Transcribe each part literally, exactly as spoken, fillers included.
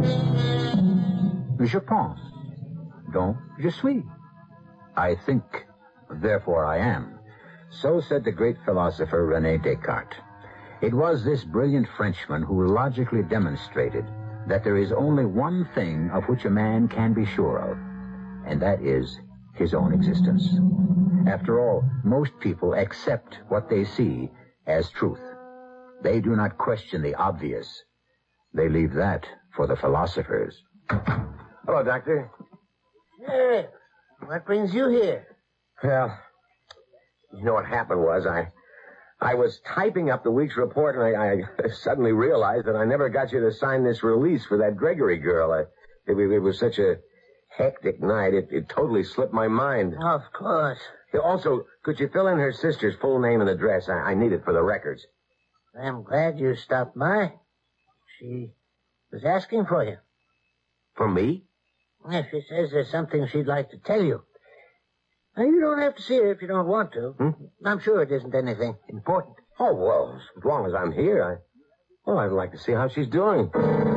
Je pense. Donc, je suis. I think, therefore I am. So said the great philosopher René Descartes. It was this brilliant Frenchman who logically demonstrated that there is only one thing of which a man can be sure of, and that is his own existence. After all, most people accept what they see as truth. They do not question the obvious. They leave that for the philosophers. Hello, Doctor. Hey, what brings you here? Well, you know what happened was I I was typing up the week's report, and I, I suddenly realized that I never got you to sign this release for that Gregory girl. I, it, it was such a hectic night, it, it totally slipped my mind. Of course. Also, could you fill in her sister's full name and address? I, I need it for the records. I'm glad you stopped by. She was asking for you. For me? Yes, she says there's something she'd like to tell you. Now, you don't have to see her if you don't want to. Hmm? I'm sure it isn't anything important. Oh, well, as long as I'm here, I... Well, I'd like to see how she's doing.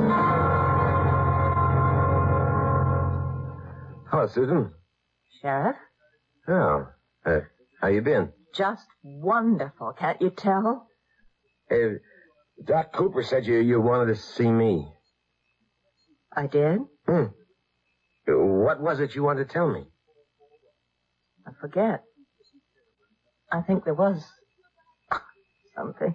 Hello, Susan. Sheriff? Oh, uh, how you been? Just wonderful, can't you tell? Hey, Doc Cooper said you, you wanted to see me. I did? Hmm. What was it you wanted to tell me? I forget. I think there was something.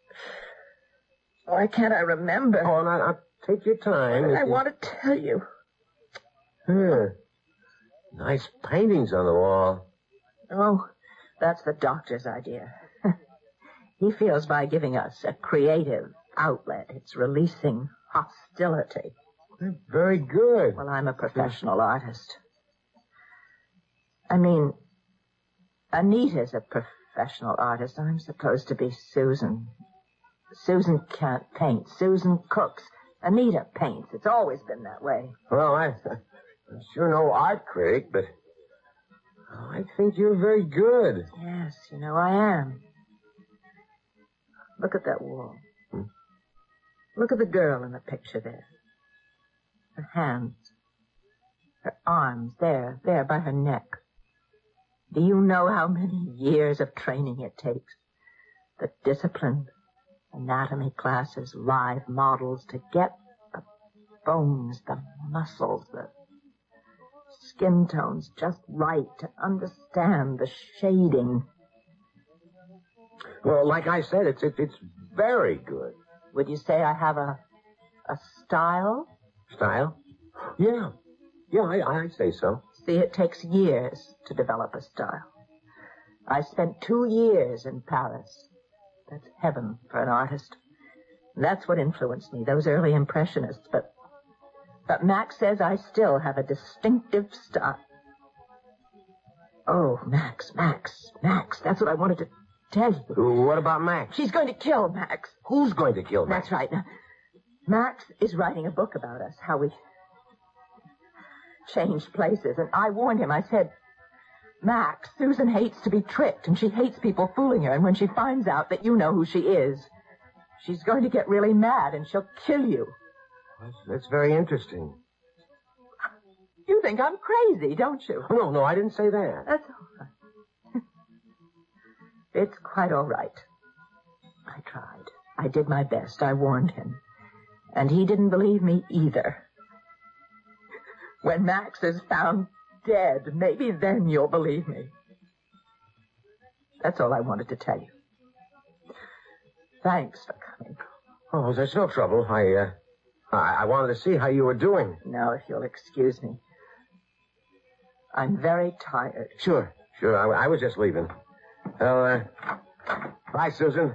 Why can't I remember? Oh, now, now take your time. I you... want to tell you. Hmm. Nice paintings on the wall. Oh, that's the doctor's idea. He feels by giving us a creative outlet, it's releasing hostility. Very good. Well, I'm a professional artist. I mean, Anita's a professional artist. I'm supposed to be Susan. Susan can't paint. Susan cooks. Anita paints. It's always been that way. Well, I, I'm sure no art critic, but I think you're very good. Yes, you know, I am. Look at that wall. Hmm? Look at the girl in the picture there. Her hands. Her arms, there, there, by her neck. Do you know how many years of training it takes? The discipline, anatomy classes, live models to get the bones, the muscles, the skin tones just right to understand the shading. Well, like I said, it's it, it's very good. Would you say I have a a style? Style? Yeah. Yeah, I, I'd say so. See, it takes years to develop a style. I spent two years in Paris. That's heaven for an artist. That's what influenced me, those early impressionists. But, but Max says I still have a distinctive style. Oh, Max, Max, Max, that's what I wanted to tell you. What about Max? She's going to kill Max. Who's going to kill Max? That's right. Now, Max is writing a book about us, how we changed places. And I warned him. I said, Max, Susan hates to be tricked, and she hates people fooling her. And when she finds out that you know who she is, she's going to get really mad, and she'll kill you. That's, that's very interesting. You think I'm crazy, don't you? No, no, I didn't say that. That's all right. It's quite all right. I tried. I did my best. I warned him. And he didn't believe me either. When Max is found dead, maybe then you'll believe me. That's all I wanted to tell you. Thanks for coming. Oh, there's no trouble. I, uh, I, I wanted to see how you were doing. Now, if you'll excuse me. I'm very tired. Sure, sure. I, I was just leaving. Well, uh, bye, Susan.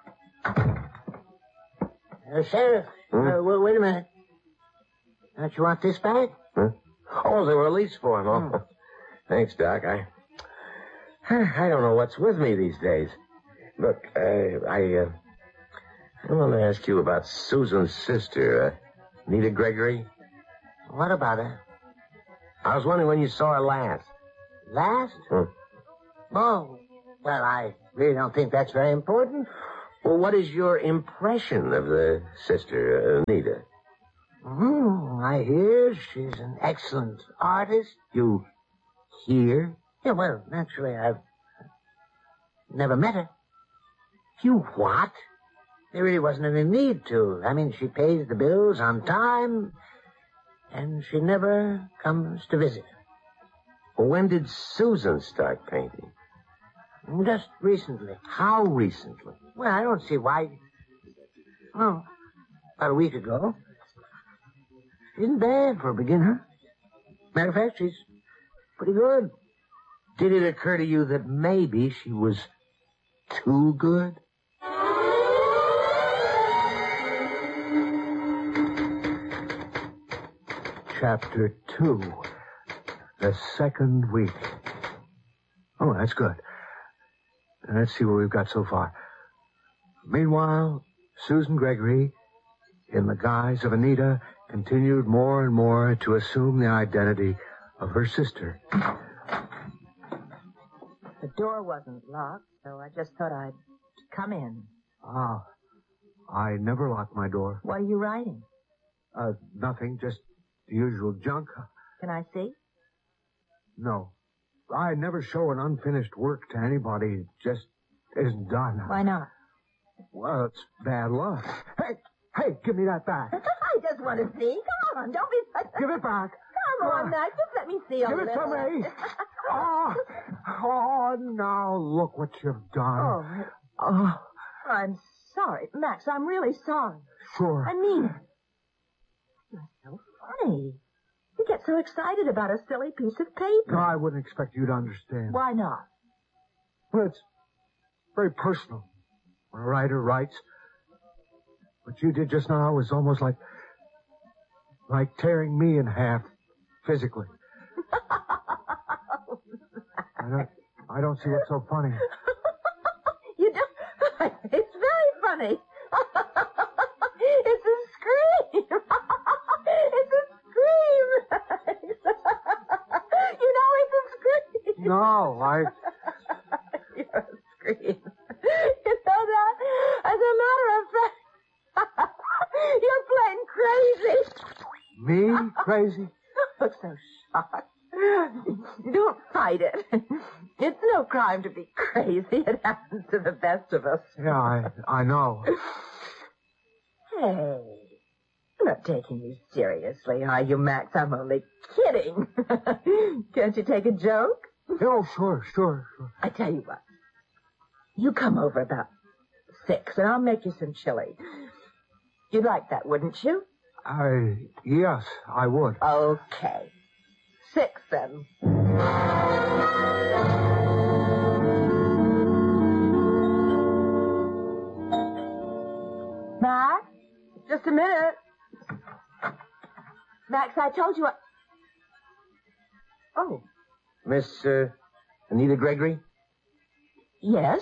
Uh, Sheriff, Hmm? uh, well, wait a minute. Don't you want this back? Huh? Oh, the release form. Oh, Hmm. Thanks, Doc. I, I don't know what's with me these days. Look, uh, I, uh, I want to ask you about Susan's sister, uh, Nita Gregory. What about her? I was wondering when you saw her last. Last? Hmm. Oh, well, I really don't think that's very important. Well, what is your impression of the sister, uh, Nita? Hmm. I hear she's an excellent artist. You hear? Yeah, well, naturally, I've never met her. You what? There really wasn't any need to. I mean, she pays the bills on time, and she never comes to visit. Well, when did Susan start painting? Just recently. How recently? Well, I don't see why. Well, about a week ago. She isn't bad for a beginner. Matter of fact, she's pretty good. Did it occur to you that maybe she was too good? Chapter two. The second week. Oh, that's good. Let's see what we've got so far. Meanwhile, Susan Gregory, in the guise of Anita, continued more and more to assume the identity of her sister. The door wasn't locked, so I just thought I'd come in. Ah, I never lock my door. What are you writing? Uh, nothing, just the usual junk. Can I see? No. I never show an unfinished work to anybody. It just isn't done. Why not? Well, it's bad luck. Hey, hey, give me that back. I just want to see. Come on, don't be such a... Give it back. Come on, Max, just let me see a Give little. it to me. Oh, oh, now look what you've done. Oh, Oh, I'm sorry. Max, I'm really sorry. sure. I mean it. You're so funny. You get so excited about a silly piece of paper. No, I wouldn't expect you to understand. Why not? Well, it's very personal when a writer writes. What you did just now was almost like, like tearing me in half, physically. I don't, I don't see what's so funny. You don't... It's very funny. It's a scream. It's a scream. You know, it's a scream. No, I... You're a scream. You know that? As a matter of fact, you're plain crazy. Me? Crazy? Look so shocked. Don't fight it. It's no crime to be crazy. It happens to the best of us. Yeah, I, I know. Hey, I'm not taking you seriously, are you, Max? I'm only kidding. Can't you take a joke? Oh, sure, sure, sure. I tell you what. You come over about six, and I'll make you some chili. You'd like that, wouldn't you? I, yes, I would. Okay. Six, then. Max? Just a minute. Max, I told you I... Oh, Miss uh, Anita Gregory? yes?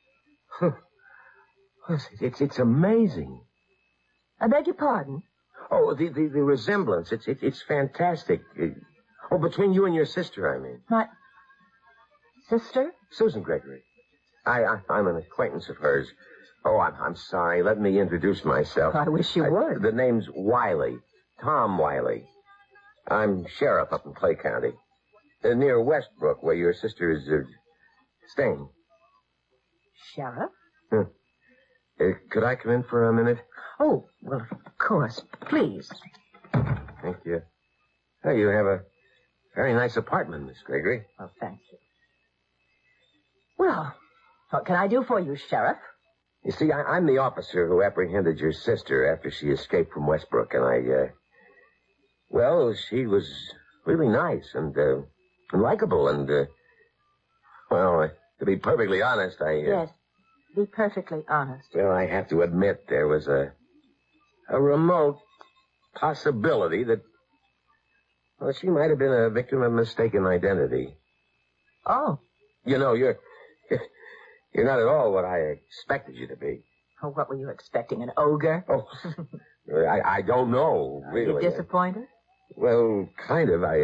It's, it's, it's amazing. I beg your pardon? Oh, the, the, the resemblance. It's, it, it's fantastic. Uh, Oh, between you and your sister, I mean. My sister? Susan Gregory. I, I, I'm an acquaintance of hers. Oh, I'm, I'm sorry. Let me introduce myself. I wish you Uh, would. The name's Wiley. Tom Wiley. I'm sheriff up in Clay County. Uh, near Westbrook, where your sister is uh, staying. Sheriff? Huh. Uh, could I come in for a minute? Oh, well, of course. Please. Thank you. Oh, you have a very nice apartment, Miss Gregory. Oh, thank you. Well, what can I do for you, Sheriff? You see, I, I'm the officer who apprehended your sister after she escaped from Westbrook, and I, uh... Well, she was really nice and, uh, and likable, and, uh... Well, uh, to be perfectly honest, I... Uh, Yes, be perfectly honest. Well, I have to admit there was a... a remote possibility that... Well, she might have been a victim of mistaken identity. Oh, You know, you're... You're not at all what I expected you to be. oh what were you expecting, an ogre? Oh, I, I don't know, Are really. you disappointed? Well, kind of. I.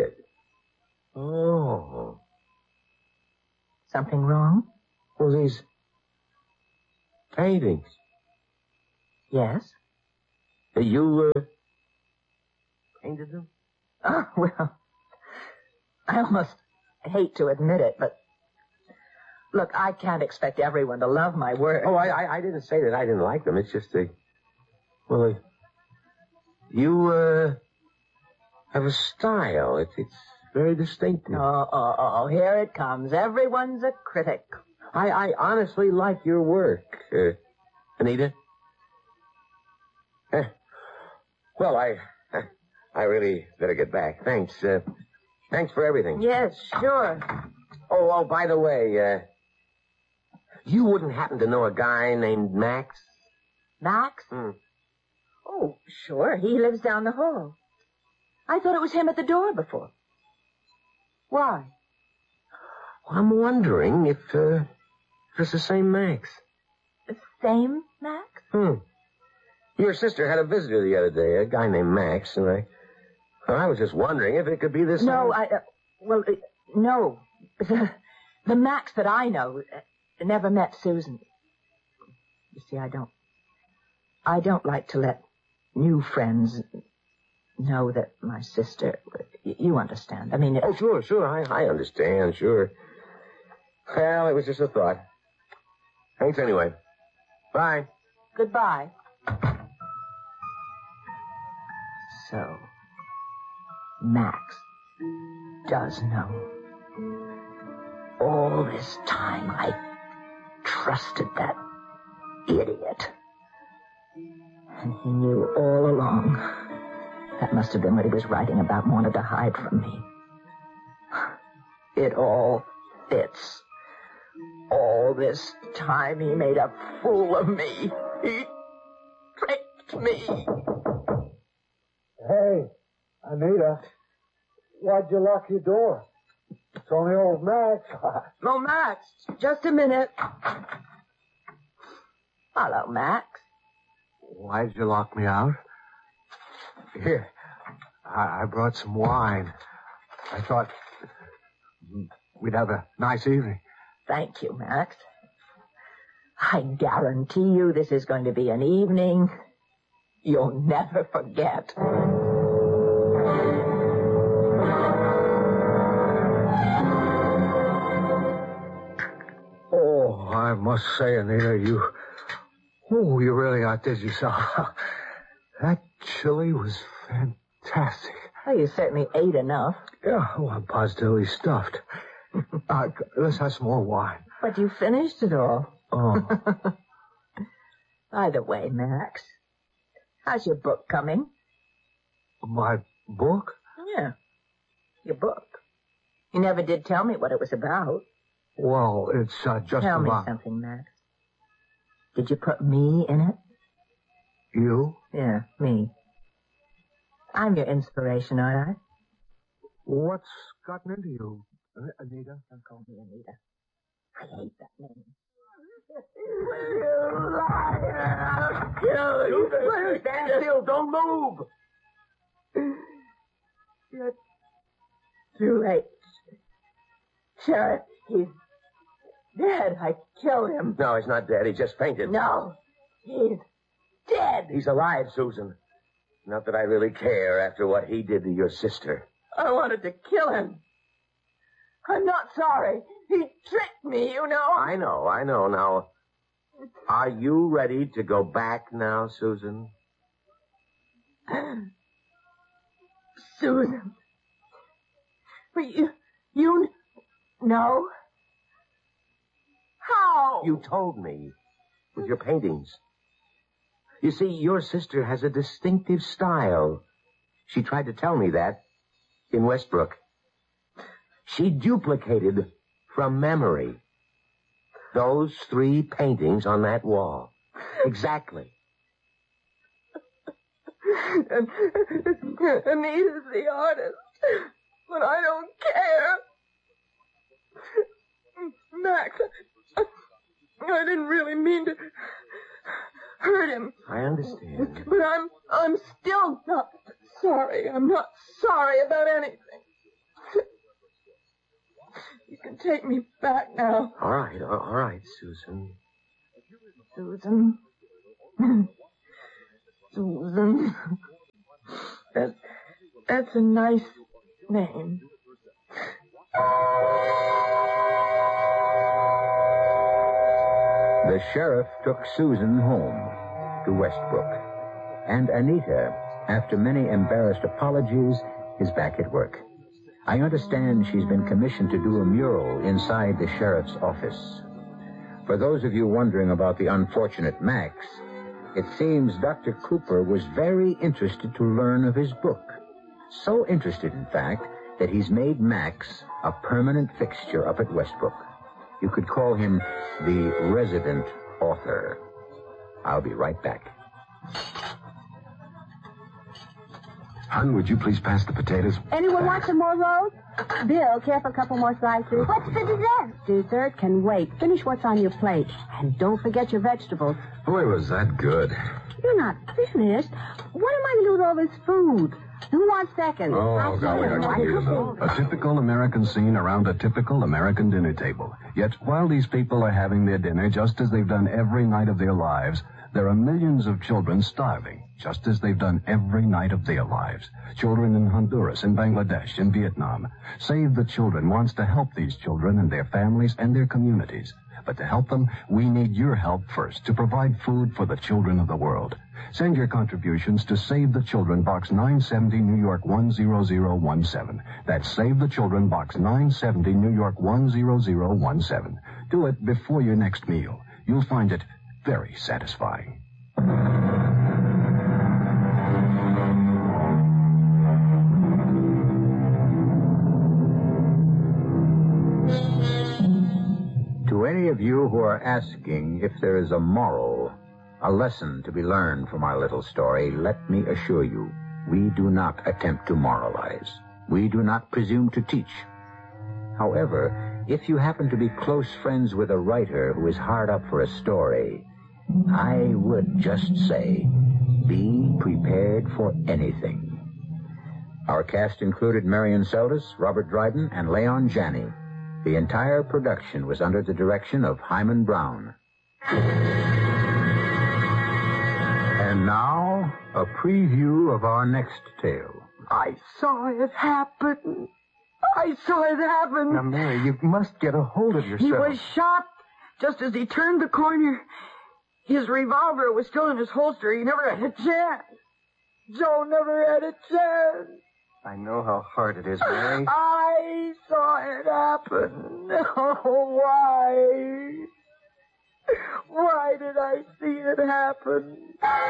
Oh. Something wrong? Well, these paintings. Yes. You uh, painted them? Oh, well, I almost hate to admit it, but look, I can't expect everyone to love my work. Oh, I, I, I didn't say that I didn't like them. It's just a, well, uh, you, uh, have a style. It's, it's very distinctive. Oh, oh, oh, here it comes. Everyone's a critic. I, I honestly like your work, uh, Anita. Eh, well, I, I really better get back. Thanks, uh, thanks for everything. Yes, sure. Oh, oh, by the way, uh, you wouldn't happen to know a guy named Max? Max? Hmm. Oh, sure. He lives down the hall. I thought it was him at the door before. Why? I'm wondering if, uh, if it's the same Max. The same Max? Hmm. Your sister had a visitor the other day, a guy named Max, and I, well, I was just wondering if it could be this. No, I, uh, well, uh, no. The, the Max that I know uh, never met Susan. You see, I don't, I don't like to let new friends know that my sister, you understand. I mean, it, Oh, sure, sure, I, I understand, sure. Well, it was just a thought. Thanks anyway. Bye. goodbye. So, Max does know. All this time I trusted that idiot. And he knew all along. That must have been what he was writing about and wanted to hide from me. It all fits. All this time he made a fool of me. He tricked me. Hey, Anita, why'd you lock your door? It's only old Max. Oh, Max, just a minute. Hello, Max. Why'd you lock me out? Here, I, I brought some wine. I thought we'd have a nice evening. Thank you, Max. I guarantee you this is going to be an evening you'll never forget. Oh, I must say, Anita, you... Oh, you really outdid yourself. That chili was fantastic. Well, you certainly ate enough. Yeah, oh, I'm positively stuffed. uh, let's have some more wine. But you finished it all. Oh. By the way, Max, how's your book coming? My book? Yeah, your book. You never did tell me what it was about. Well, it's uh, just Tell about... me something, Max. Did you put me in it? You? Yeah, me. I'm your inspiration, aren't I? What's gotten into you, Anita? Don't call me Anita. I hate that name. You liar! I'll kill you. You stand still. Don't move. You're too late. Sheriff, he's dead. I killed him. No, he's not dead. He just fainted. No, he's dead. He's alive, Susan. Not that I really care after what he did to your sister. I wanted to kill him. I'm not sorry. He tricked me, you know. I know, I know. Now, are you ready to go back now, Susan? Susan. But you, you know? How? You told me with your paintings. You see, your sister has a distinctive style. She tried to tell me that in Westbrook. She duplicated from memory those three paintings on that wall. Exactly. And, Anita's the artist, but I don't care. Max, I, I didn't really mean to hurt him. I understand. But I'm, I'm still not sorry. I'm not sorry about anything. You can take me back now. All right, all right, Susan. Susan. Susan. That That's a nice name. The sheriff took Susan home to Westbrook. And Anita, after many embarrassed apologies, is back at work. I understand she's been commissioned to do a mural inside the sheriff's office. For those of you wondering about the unfortunate Max, it seems Doctor Cooper was very interested to learn of his book. So interested, in fact, that he's made Max a permanent fixture up at Westbrook. You could call him the resident author. I'll be right back. Hon, would you please pass the potatoes? Anyone want some more rolls? Bill, care for a couple more slices? What's the dessert? Dessert can wait. Finish what's on your plate. And don't forget your vegetables. Boy, was that good. You're not finished. What am I going to do with all this food? Who wants seconds? Oh, golly, don't you need to know. A typical American scene around a typical American dinner table. Yet, while these people are having their dinner just as they've done every night of their lives, there are millions of children starving, just as they've done every night of their lives. Children in Honduras, in Bangladesh, in Vietnam. Save the Children wants to help these children and their families and their communities. But to help them, we need your help first to provide food for the children of the world. Send your contributions to Save the Children, Box nine seventy, New York one zero zero one seven. That's Save the Children, Box nine seventy, New York one zero zero one seven. Do it before your next meal. You'll find it very satisfying. To any of you who are asking if there is a moral, a lesson to be learned from our little story, let me assure you, we do not attempt to moralize. We do not presume to teach. However, if you happen to be close friends with a writer who is hard up for a story, I would just say, be prepared for anything. Our cast included Marion Seldes, Robert Dryden, and Leon Janney. The entire production was under the direction of Hyman Brown. And now, a preview of our next tale. I saw it happen. I saw it happen. Now, Mary, you must get a hold of yourself. He was shot just as he turned the corner. His revolver was still in his holster. He never had a chance. Joe never had a chance. I know how hard it is, Mary. I saw it happen. Oh, why? Why did I see it happen?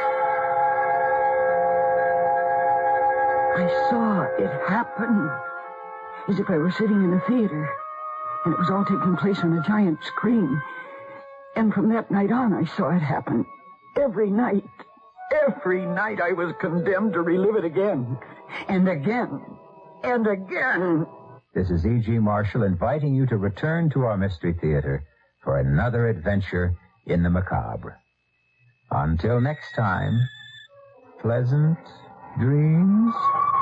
I saw it happen as if I were sitting in a theater, and it was all taking place on a giant screen. And from that night on, I saw it happen. Every night. Every night I was condemned to relive it again. And again. And again. This is E G. Marshall inviting you to return to our Mystery Theater for another adventure in the macabre. Until next time, pleasant dreams.